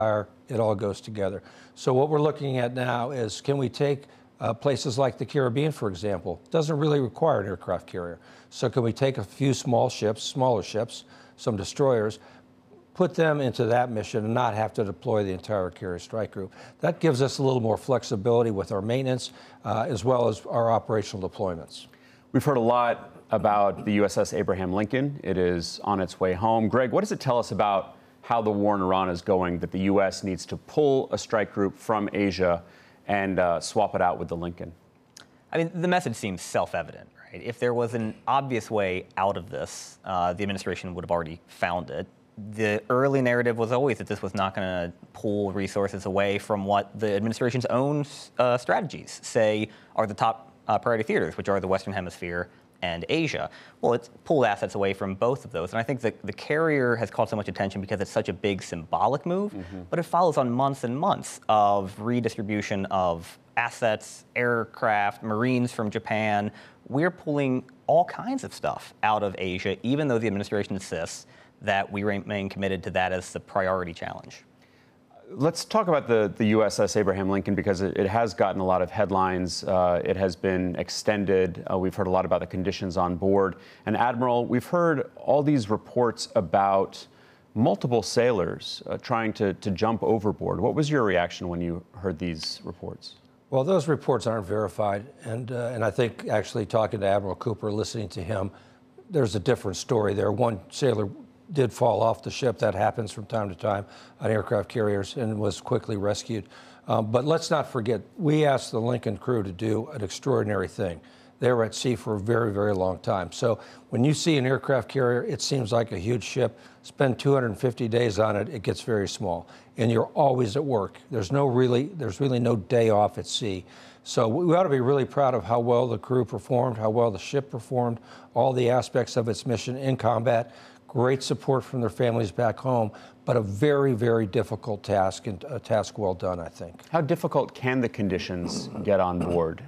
it all goes together. So what we're looking at now is, can we take places like the Caribbean, for example? Doesn't really require an aircraft carrier. So can we take a few smaller ships, some destroyers, put them into that mission and not have to deploy the entire carrier strike group? That gives us a little more flexibility with our maintenance as well as our operational deployments. We've heard a lot about the USS Abraham Lincoln. It is on its way home. Greg, what does it tell us about how the war in Iran is going, that the U.S. needs to pull a strike group from Asia and swap it out with the Lincoln? I mean, the message seems self-evident, right? If there was an obvious way out of this, the administration would have already found it. The early narrative was always that this was not going to pull resources away from what the administration's own strategies say are the top priority theaters, which are the Western Hemisphere and Asia. Well, it's pulled assets away from both of those. And I think that the carrier has caught so much attention because it's such a big symbolic move, but it follows on months and months of redistribution of assets, aircraft, Marines from Japan. We're pulling all kinds of stuff out of Asia, even though the administration insists that we remain committed to that as the priority challenge. Let's talk about the USS Abraham Lincoln, because it has gotten a lot of headlines. It has been extended. We've heard a lot about the conditions on board. And Admiral, we've heard all these reports about multiple sailors trying to jump overboard. What was your reaction when you heard these reports? Well, those reports aren't verified. And I think actually talking to Admiral Cooper, listening to him, there's a different story there. One sailor did fall off the ship. That happens from time to time on aircraft carriers and was quickly rescued. But let's not forget, we asked the Lincoln crew to do an extraordinary thing. They were at sea for a very, very long time. So when you see an aircraft carrier, it seems like a huge ship. Spend 250 days on it, it gets very small. And you're always at work. There's really no day off at sea. So we ought to be really proud of how well the crew performed, how well the ship performed, all the aspects of its mission in combat. Great support from their families back home, but a very, very difficult task, and a task well done, I think. How difficult can the conditions get on board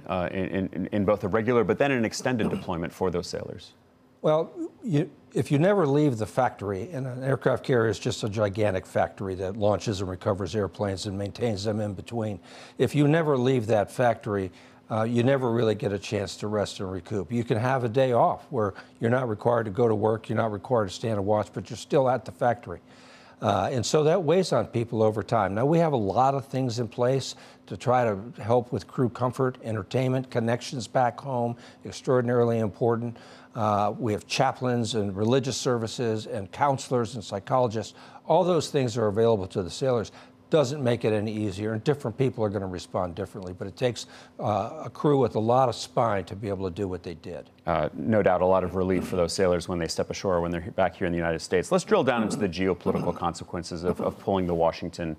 in both a regular but then an extended deployment for those sailors? Well, if you never leave the factory, and an aircraft carrier is just a gigantic factory that launches and recovers airplanes and maintains them in between. If you never leave that factory, you never really get a chance to rest and recoup. You can have a day off where you're not required to go to work, you're not required to stand and watch, but you're still at the factory. And so that weighs on people over time. Now, we have a lot of things in place to try to help with crew comfort, entertainment, connections back home, extraordinarily important. We have chaplains and religious services and counselors and psychologists. All those things are available to the sailors. Doesn't make it any easier, and different people are going to respond differently, but it takes a crew with a lot of spine to be able to do what they did. No doubt a lot of relief for those sailors when they step ashore, when they're back here in the United States. Let's drill down into the geopolitical consequences of pulling the Washington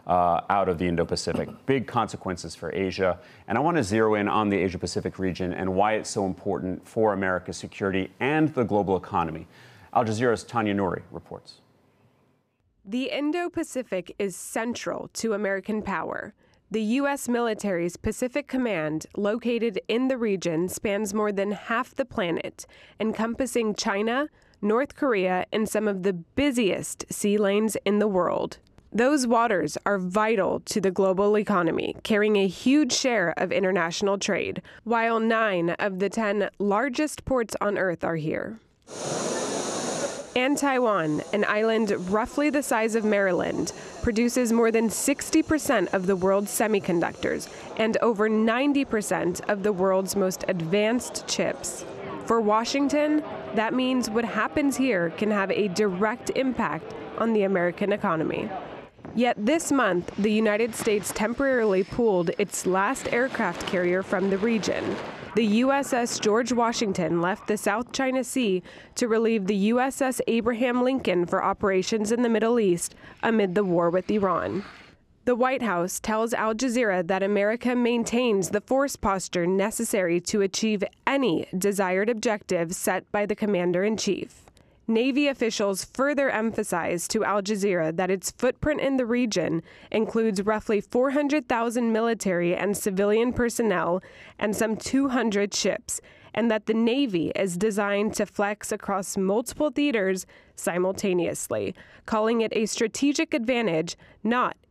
out of the Indo-Pacific. Big consequences for Asia, and I want to zero in on the Asia-Pacific region and why it's so important for America's security and the global economy. Al Jazeera's Tanya Nouri reports. The Indo-Pacific is central to American power. The U.S. military's Pacific Command, located in the region, spans more than half the planet, encompassing China, North Korea, and some of the busiest sea lanes in the world. Those waters are vital to the global economy, carrying a huge share of international trade, while 9 of the 10 largest ports on Earth are here. And Taiwan, an island roughly the size of Maryland, produces more than 60% of the world's semiconductors and over 90% of the world's most advanced chips. For Washington, that means what happens here can have a direct impact on the American economy. Yet this month, the United States temporarily pulled its last aircraft carrier from the region. The USS George Washington left the South China Sea to relieve the USS Abraham Lincoln for operations in the Middle East amid the war with Iran. The White House tells Al Jazeera that America maintains the force posture necessary to achieve any desired objective set by the commander-in-chief. Navy officials further emphasized to Al Jazeera that its footprint in the region includes roughly 400,000 military and civilian personnel and some 200 ships, and that the Navy is designed to flex across multiple theaters simultaneously, calling it a strategic advantage, not